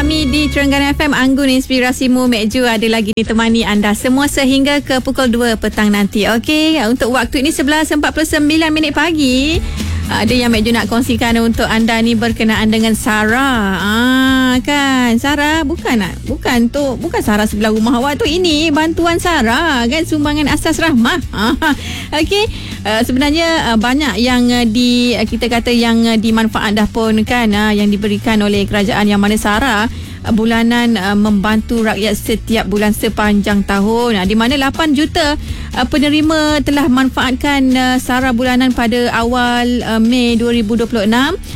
kami di Terengganu FM, Anggun Inspirasimu, Mek Ju ada lagi ditemani anda semua sehingga ke pukul 2 petang nanti. Okey, untuk waktu ini 11.49 pagi. Ada yang Mek Ju nak kongsikan untuk anda ni berkenaan dengan Sarah. Kan Sarah bukan Sarah sebelah rumah awak tu, ini bantuan Sarah kan, sumbangan asas rahmah. Okey, sebenarnya banyak yang kita kata yang dimanfaat dah pun kan, yang diberikan oleh kerajaan, yang mana Sarah bulanan membantu rakyat setiap bulan sepanjang tahun, di mana 8 juta penerima telah manfaatkan Sarah bulanan pada awal Mei 2026.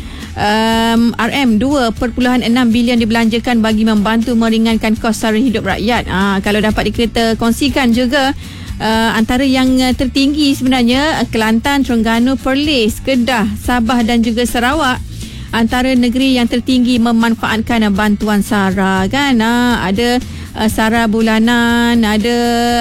RM2.6 bilion dibelanjakan bagi membantu meringankan kos sara hidup rakyat. Kalau dapat kita kongsikan juga, antara yang tertinggi sebenarnya Kelantan, Terengganu, Perlis, Kedah, Sabah dan juga Sarawak antara negeri yang tertinggi memanfaatkan bantuan Sarah kan. Ada Sarah bulanan, ada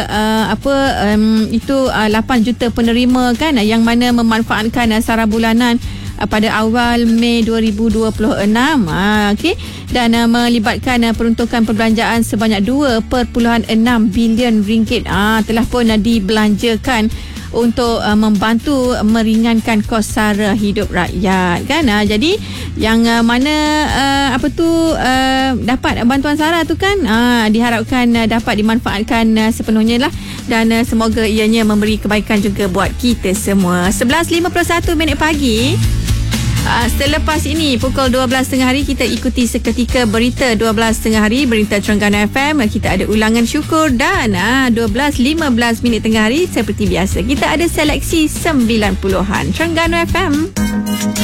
8 juta penerima kan, yang mana memanfaatkan Sarah bulanan pada awal Mei 2026. Okey, dan melibatkan peruntukan perbelanjaan sebanyak 2.6 bilion ringgit telah pun dibelanjakan untuk membantu meringankan kos sara hidup rakyat kan. Jadi yang mana dapat bantuan Sarah tu kan, diharapkan dapat dimanfaatkan sepenuhnya lah, dan semoga ianya memberi kebaikan juga buat kita semua. 11.51 pagi. Selepas ini pukul 12.30 hari kita ikuti seketika berita 12.30 hari, berita Terengganu FM. Kita ada ulangan syukur, dan 12.15 tengah hari seperti biasa kita ada seleksi 90-an Terengganu FM.